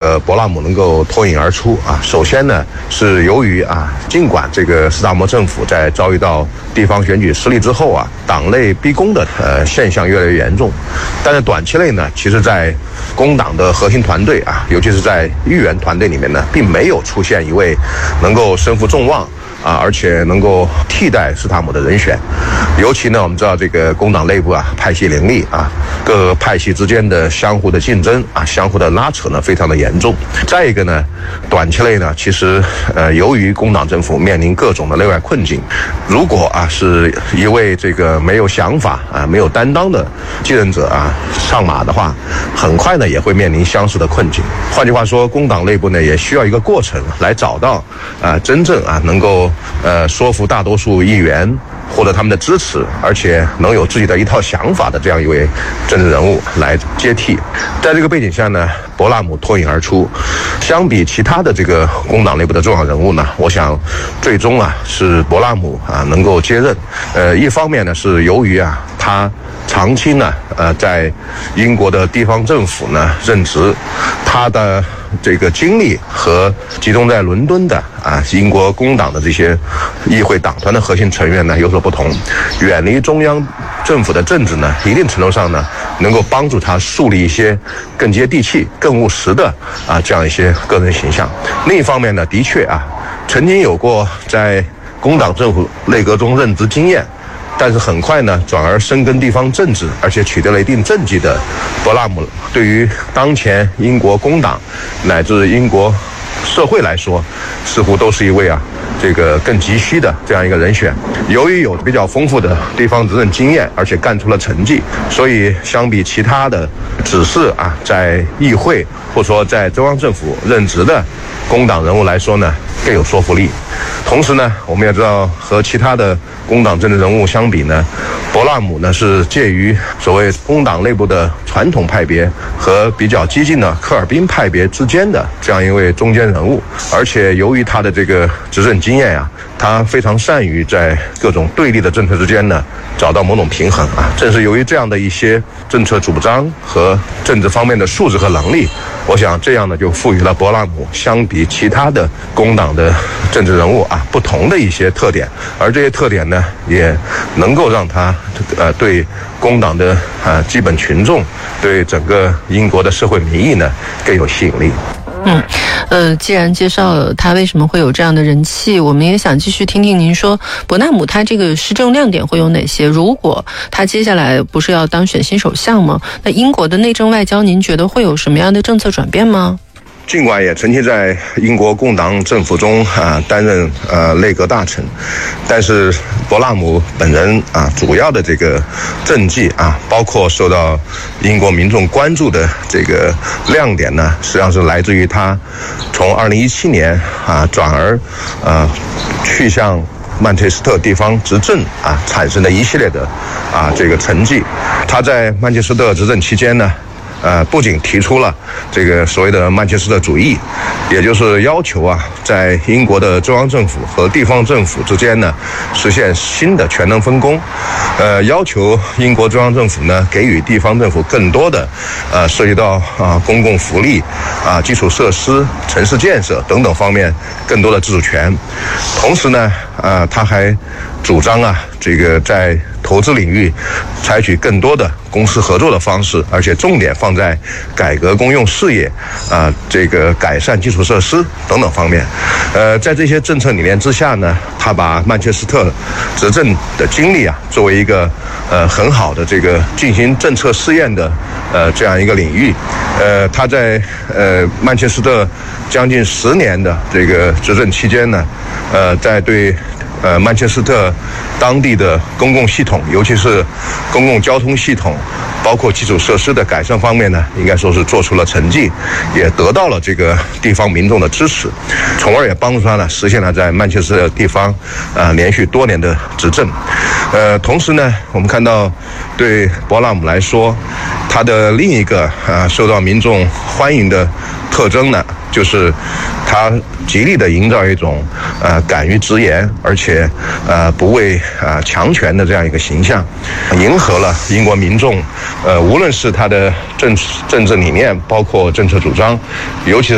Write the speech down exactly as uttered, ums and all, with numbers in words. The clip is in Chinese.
个博拉姆能够脱颖而出啊，首先呢是由于啊，尽管这个斯达摩政府在遭遇到地方选举失利之后啊，党内逼宫的呃现象越来越严重，但是短期内呢，其实在工党的核心团队啊，尤其是在议员团队里面呢，并没有出现一位能够身负众望啊，而且能够替代斯塔姆的人选。尤其呢，我们知道这个工党内部啊，派系林立啊，各个派系之间的相互的竞争啊，相互的拉扯呢，非常的严重。再一个呢，短期内呢，其实呃，由于工党政府面临各种的内外困境，如果啊是一位这个没有想法啊、没有担当的继任者啊上马的话，很快呢也会面临相似的困境。换句话说，工党内部呢也需要一个过程来找到啊真正啊能够呃说服大多数议员获得他们的支持，而且能有自己的一套想法的这样一位政治人物来接替。在这个背景下呢，博拉姆脱颖而出。相比其他的这个工党内部的重要人物呢，我想最终啊是博拉姆啊能够接任。呃，一方面呢是由于啊他长期呢呃在英国的地方政府呢任职，他的这个精力和集中在伦敦的啊英国工党的这些议会党团的核心成员呢有所不同，远离中央政府的政治呢，一定程度上呢能够帮助他树立一些更接地气、更务实的啊这样一些个人形象。另一方面呢，的确啊，曾经有过在工党政府内阁中任职经验，但是很快呢转而深耕地方政治，而且取得了一定政绩的博拉姆，对于当前英国工党乃至英国社会来说，似乎都是一位啊这个更急需的这样一个人选。由于有比较丰富的地方执政经验，而且干出了成绩，所以相比其他的只是啊在议会或者说在中央政府任职的工党人物来说呢，更有说服力。同时呢，我们也知道和其他的工党政治人物相比呢，博拉姆呢是介于所谓工党内部的传统派别和比较激进的科尔宾派别之间的这样一位中间人物，而且由于他的这个执政经验啊，他非常善于在各种对立的政策之间呢找到某种平衡啊。正是由于这样的一些政策主张和政治方面的素质和能力，我想这样呢就赋予了博拉姆相比其他的工党的政治人物啊不同的一些特点，而这些特点呢也能够让他呃对工党的呃基本群众，对整个英国的社会民意呢更有吸引力。 嗯，呃，既然介绍了他为什么会有这样的人气，我们也想继续听听您说伯纳姆他这个施政亮点会有哪些？如果他接下来不是要当选新首相吗？那英国的内政外交您觉得会有什么样的政策转变吗？ 尽管也曾经在英国工党政府中啊担任呃内阁大臣，但是博拉姆本人啊主要的这个政绩啊，包括受到英国民众关注的这个亮点呢，实际上是来自于他从二零一七年啊转而呃去向曼彻斯特地方执政啊产生的一系列的啊这个成绩。他在曼彻斯特执政期间呢，呃，不仅提出了这个所谓的曼彻斯特主义，也就是要求啊，在英国的中央政府和地方政府之间呢，实现新的权能分工，呃，要求英国中央政府呢给予地方政府更多的，呃，涉及到啊公共福利、啊基础设施、城市建设等等方面更多的自主权。同时呢，啊，他还主张啊，这个在投资领域采取更多的公私合作的方式，而且重点放在改革公用事业啊，这个改善基础设施等等方面。呃，在这些政策理念之下呢，他把曼彻斯特执政的经历啊，作为一个呃很好的这个进行政策试验的呃这样一个领域。呃，他在呃曼彻斯特将近十年的这个执政期间呢，呃，在对呃曼彻斯特当地的公共系统，尤其是公共交通系统，包括基础设施的改善方面呢，应该说是做出了成绩，也得到了这个地方民众的支持，从而也帮助他呢实现了在曼彻斯特地方呃连续多年的执政。呃，同时呢，我们看到对博拉姆来说，他的另一个啊、呃、受到民众欢迎的特征呢，就是他极力的营造一种呃敢于直言，而且呃不畏呃强权的这样一个形象，迎合了英国民众呃无论是他的政政治理念，包括政策主张，尤其是